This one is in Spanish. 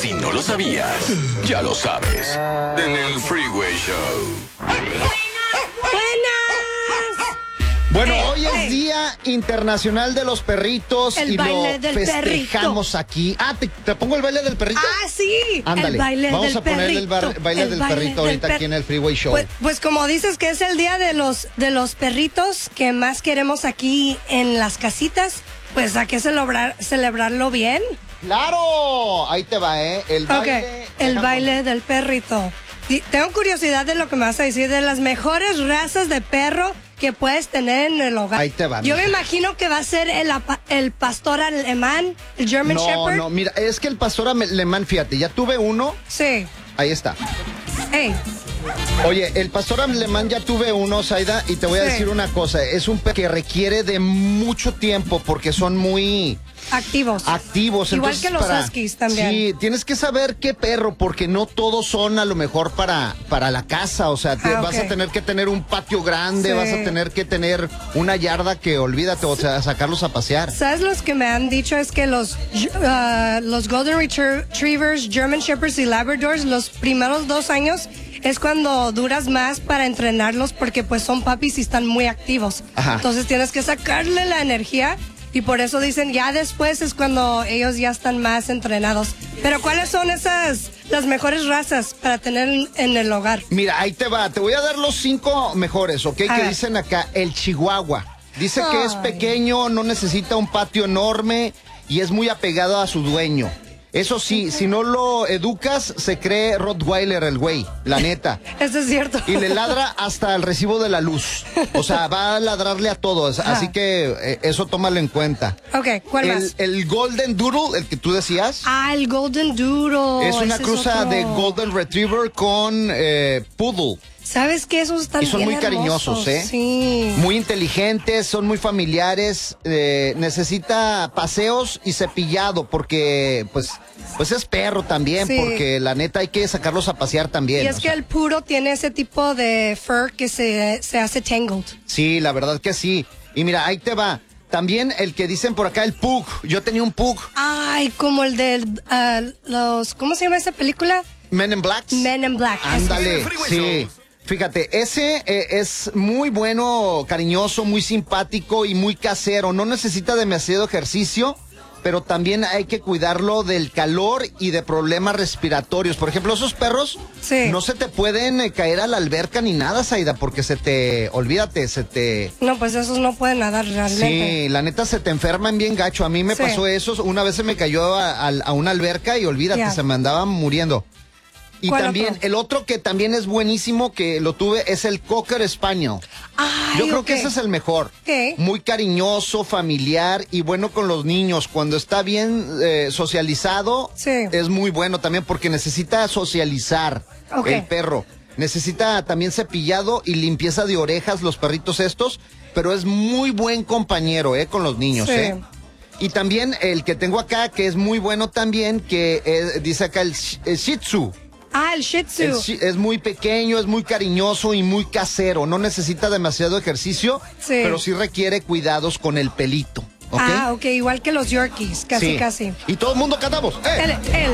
Si no lo sabías, ya lo sabes. En el Freeway Show. Bueno, hoy es Día Internacional de los Perritos El y lo baile del festejamos aquí. Ah, ¿te pongo el baile del perrito? Ah, sí. Ándale, el baile vamos del a poner el perrito. baile del perrito ahorita aquí en el Freeway Show. Pues como dices que es el día de los perritos que más queremos aquí en las casitas, pues hay que celebrarlo bien. ¡Claro! Ahí te va, ¿eh? El baile. El baile del perrito. Tengo curiosidad de lo que me vas a decir de las mejores razas de perro que puedes tener en el hogar. Ahí te va. Yo me imagino que va a ser el pastor alemán, el German Shepherd. No, mira, es que el pastor alemán, fíjate, ya tuve uno. Sí. Ahí está. Hey. Oye, el pastor alemán ya tuve uno, Zaida, y te voy a decir una cosa. Es un perro que requiere de mucho tiempo porque son muy activos. Entonces, Igual que los huskies también. Sí, tienes que saber qué perro, porque no todos son a lo mejor para la casa. O sea, vas a tener que tener un patio grande, vas a tener que tener una yarda que olvídate, o sea, sacarlos a pasear. ¿Sabes los que me han dicho? Es que los Golden Retrievers, German Shepherds y Labradors, los primeros 2 años es cuando duras más para entrenarlos porque pues son papis y están muy activos. Ajá. Entonces tienes que sacarle la energía y por eso dicen ya después es cuando ellos ya están más entrenados. Pero ¿cuáles son las mejores razas para tener en el hogar? Mira, ahí te va, te voy a dar los 5 mejores, ¿ok? Que dicen acá, el Chihuahua. Dice que es pequeño, no necesita un patio enorme y es muy apegado a su dueño. Eso sí, si no lo educas, se cree Rottweiler el güey, la neta. Eso es cierto. Y le ladra hasta el recibo de la luz. O sea, va a ladrarle a todos. Así que eso tómalo en cuenta. Ok, ¿cuál más? El Golden Doodle, el que tú decías. Ah, el Golden Doodle. Es una cruza de Golden Retriever con Poodle. ¿Sabes qué? Esos están y son bien muy cariñosos, ¿eh? Sí. Muy inteligentes, son muy familiares. Necesita paseos y cepillado porque, pues es perro también, porque la neta hay que sacarlos a pasear también. Y es que el puro tiene ese tipo de fur que se hace tangled. Sí, la verdad que sí. Y mira, ahí te va. También el que dicen por acá, el Pug. Yo tenía un Pug. Ay, como el de ¿cómo se llama esa película? Men in Black. Men in Black. Ándale, sí. Fíjate, ese es muy bueno, cariñoso, muy simpático y muy casero. No necesita demasiado ejercicio, pero también hay que cuidarlo del calor y de problemas respiratorios. Por ejemplo, esos perros no se te pueden caer a la alberca ni nada, Zaida, porque olvídate. No, pues esos no pueden nadar realmente. Sí, la neta se te enferman bien gacho. A mí me pasó eso. Una vez se me cayó a una alberca y olvídate, se me andaba muriendo. Y también, el otro que también es buenísimo, que lo tuve, es el Cocker Spaniel. Ay, yo creo que ese es el mejor. Muy cariñoso, familiar y bueno con los niños. Cuando está bien socializado, es muy bueno también porque necesita socializar el perro. Necesita también cepillado y limpieza de orejas los perritos estos, pero es muy buen compañero con los niños. Y también el que tengo acá, que es muy bueno también, que dice acá el Shih Tzu. Ah, el Shih Tzu. Es muy pequeño, es muy cariñoso y muy casero. No necesita demasiado ejercicio, pero sí requiere cuidados con el pelito. ¿Okay? Ah, ok, igual que los Yorkies, casi. Y todo el mundo cantamos.